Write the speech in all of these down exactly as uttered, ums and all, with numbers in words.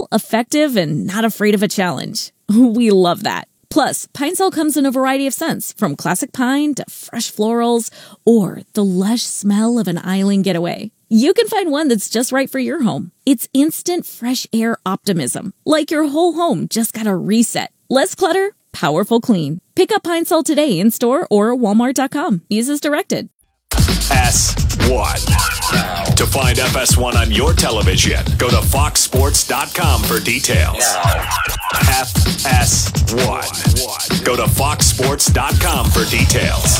simple, effective, and not afraid of a challenge. We love that. Plus, Pine Sol comes in a variety of scents, from classic pine to fresh florals, or the lush smell of an island getaway. You can find one that's just right for your home. It's instant fresh air optimism, like your whole home just got a reset. Less clutter, powerful clean. Pick up Pine Sol today in-store or walmart dot com. Use as directed. S one. To find F S one on your television, go to fox sports dot com for details. F S one. Go to fox sports dot com for details.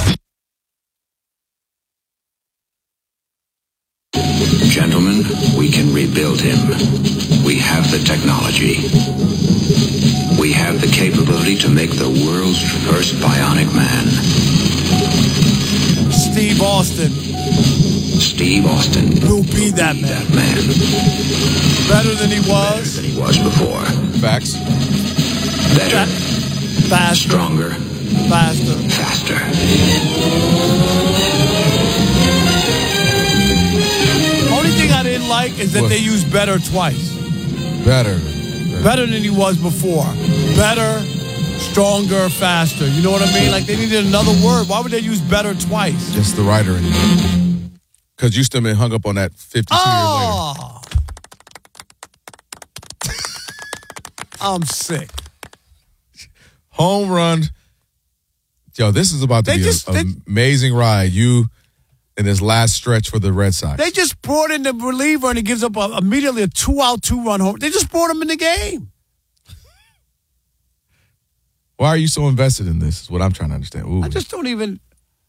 Gentlemen, we can rebuild him. We have the technology. We have the capability to make the world's first bionic man. Steve Austin. Steve Austin will be that man. That man. Better than he was. Better than he was before. Facts. Better. Faster. Stronger. Faster. Faster. Only thing I didn't like is that what? They used better twice. Better. Better. Better than he was before. Better. Stronger, faster. You know what I mean? Like, they needed another word. Why would they use better twice? Just the writer in you. Because you still been hung up on that fifty-two oh. years later. I'm sick. Home run. Yo, this is about to they be just, an amazing ride. You in this last stretch for the Red Sox. They just brought in the reliever and he gives up a, immediately a two-out, two-run home. They just brought him in the game. Why are you so invested in this? Is what I'm trying to understand. Ooh. I just don't even.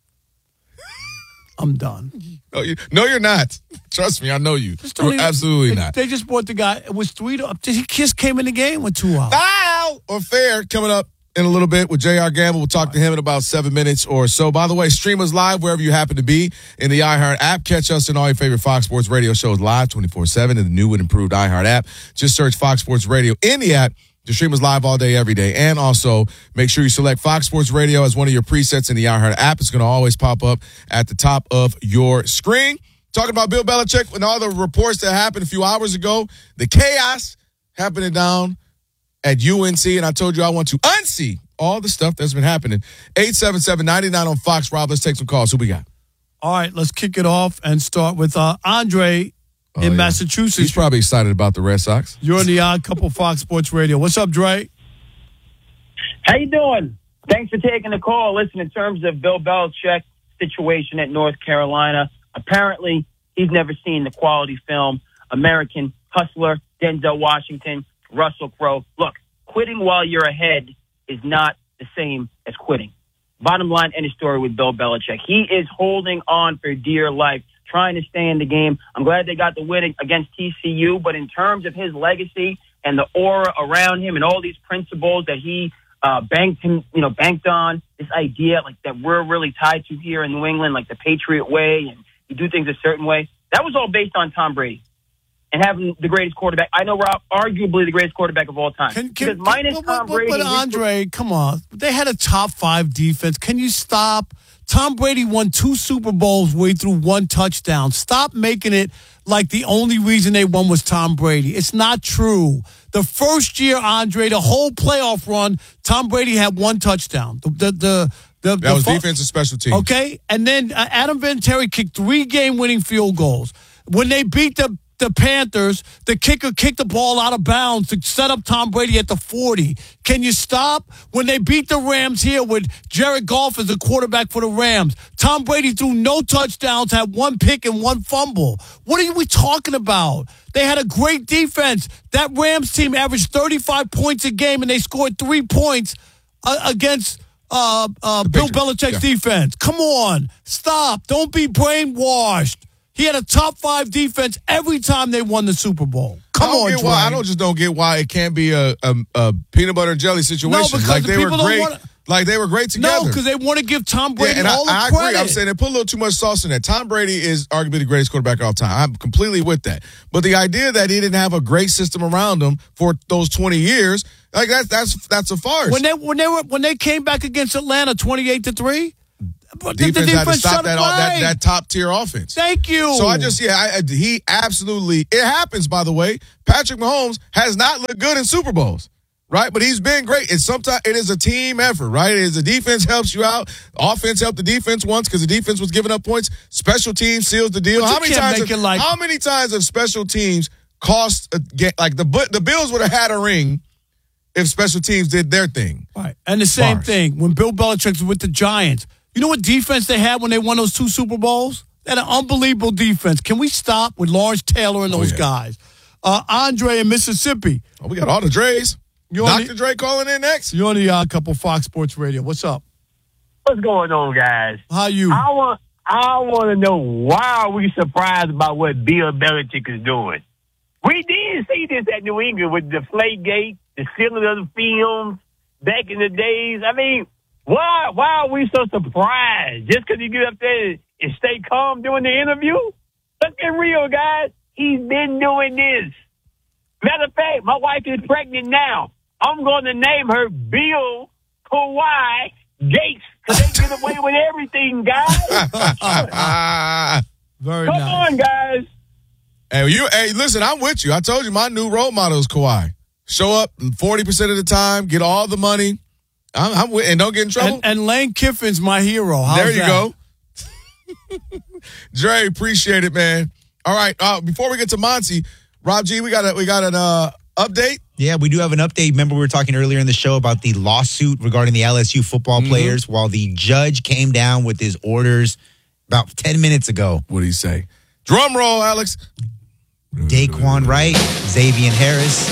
I'm done. No, you, no, you're not. Trust me, I know you. Just you're even, absolutely they, not. They just brought the guy. It was three to. He just came in the game with two outs. Foul or fair coming up in a little bit with J R Gamble. We'll talk to him in about seven minutes or so. By the way, stream us live wherever you happen to be in the iHeart app. Catch us in all your favorite Fox Sports Radio shows live twenty-four seven in the new and improved iHeart app. Just search Fox Sports Radio in the app. The stream is live all day, every day. And also, make sure you select Fox Sports Radio as one of your presets in the iHeart app. It's going to always pop up at the top of your screen. Talking about Bill Belichick and all the reports that happened a few hours ago. The chaos happening down at U N C. And I told you I want to unsee all the stuff that's been happening. eight seven seven, nine nine on Fox. Rob, let's take some calls. Who we got? All right, let's kick it off and start with uh, Andre in oh, yeah. Massachusetts. He's probably excited about the Red Sox. You're on the Odd Couple Fox Sports Radio. What's up, Dre? How you doing? Thanks for taking the call. Listen, in terms of Bill Belichick's situation at North Carolina, apparently he's never seen the quality film American Hustler, Denzel Washington, Russell Crowe. Look, quitting while you're ahead is not the same as quitting. Bottom line, end of story with Bill Belichick. He is holding on for dear life, trying to stay in the game. I'm glad they got the win against T C U, but in terms of his legacy and the aura around him and all these principles that he uh, banked him, you know, banked on, this idea like that we're really tied to here in New England, like the Patriot way, and you do things a certain way. That was all based on Tom Brady and having the greatest quarterback. I know Rob, arguably the greatest quarterback of all time. Can, can, because minus but, Tom but, Brady, but Andre, come on, they had a top five defense. Can you stop? Tom Brady won two Super Bowls where he threw one touchdown. Stop making it like the only reason they won was Tom Brady. It's not true. The first year, Andre, the whole playoff run, Tom Brady had one touchdown. The the the, the that the was fo- defense and special teams. Okay, and then uh, Adam Vinatieri kicked three game-winning field goals. When they beat the The Panthers, the kicker kicked the ball out of bounds to set up Tom Brady at the forty. Can you stop? When they beat the Rams here with Jared Goff as the quarterback for the Rams, Tom Brady threw no touchdowns, had one pick and one fumble. What are we talking about? They had a great defense. That Rams team averaged thirty-five points a game, and they scored three points uh, against uh, uh, Bill Belichick's yeah. defense. Come on. Stop. Don't be brainwashed. He had a top five defense every time they won the Super Bowl. Come on, Dre. Why, I don't just don't get why it can't be a, a, a peanut butter and jelly situation. No, because like the they were people great. don't wanna, like they were great together. No, because they want to give Tom Brady yeah, and all I, the I credit. agree. I'm saying they put a little too much sauce in that. Tom Brady is arguably the greatest quarterback of all time. I'm completely with that. But the idea that he didn't have a great system around him for those twenty years, like that's that's that's a farce. When they when they were when they came back against Atlanta, twenty-eight to three. But defense, the defense had to stop shut it that, right. that that top tier offense. Thank you. So I just, yeah, I, I- he absolutely, it happens, by the way. Patrick Mahomes has not looked good in Super Bowls, right? But he's been great. It's sometimes, it is a team effort, right? It is the defense helps you out. Offense helped the defense once because the defense was giving up points. Special teams seals the deal. But you How many can't times? make Have, it like- how many times have special teams cost, a, get, like the the Bills would have had a ring if special teams did their thing. Right. And the same Bars. thing when Bill Belichick was with the Giants. You know what defense they had when they won those two Super Bowls? They had an unbelievable defense. Can we stop with Lawrence Taylor and those yeah. guys? Uh, Andre in Mississippi. Oh, we got all the Dre's. You on Doctor the- Dre calling in next. You're on the uh, couple Fox Sports Radio. What's up? What's going on, guys? How you? I want I want to know why are we surprised about what Bill Belichick is doing? We did see this at New England with the Deflategate, the stealing of the films back in the days. I mean, why why are we so surprised? Just because you get up there and stay calm during the interview? Let's get real, guys. He's been doing this. Matter of fact, my wife is pregnant now. I'm going to name her Bill Kawhi Gates because they get away with everything, guys. Ah. Very Come nice. on, guys. Hey, you, hey, listen, I'm with you. I told you my new role model is Kawhi. Show up forty percent of the time, get all the money, I'm, I'm with, and don't get in trouble. And, and Lane Kiffin's my hero. How's there you that? go. Dre, appreciate it, man. All right, uh, before we get to Monty, Rob G, we got a, we got an uh, update. Yeah, we do have an update. Remember, we were talking earlier in the show about the lawsuit regarding the L S U football Mm-hmm. players. While the judge came down with his orders about ten minutes ago. What do you say? Drum roll, Alex. Daquan Wright, Xavier Harris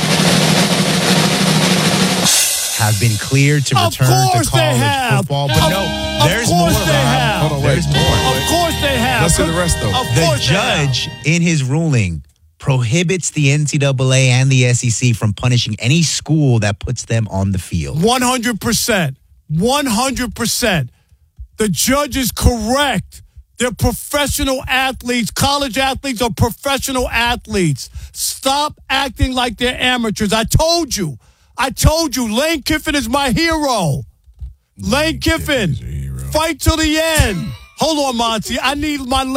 have been cleared to Of return course to they college have. football. But Of- no, of there's more, course Rob. they have. Hold on, wait. There's more. Of course they have. Let's hear the rest, though. Of The course they have. judge, in his ruling, prohibits the N C double A and the S E C from punishing any school that puts them on the field. one hundred percent. one hundred percent. The judge is correct. They're professional athletes. College athletes are professional athletes. Stop acting like they're amateurs. I told you. I told you. Lane Kiffin is my hero. Lane Kiffin, fight till the end. Hold on, Monty. I need my